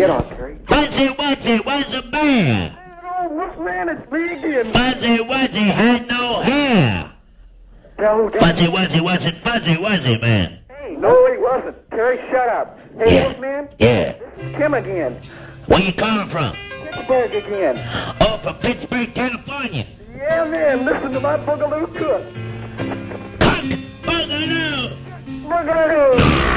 Get on, Terry. What's the matter? Oh, what's man? It's me again. Fuzzy had no hair. Tell who Fuzzy wasn't fuzzy, man. Hey, no, he wasn't. Terry, shut up. Hey, Yeah. Wolfman. Yeah. This is Kim again. Where you coming from? Pittsburgh again. Oh, from Pittsburgh, California. Yeah, man. Listen to my boogaloo cook. Cook, boogaloo. Boogaloo.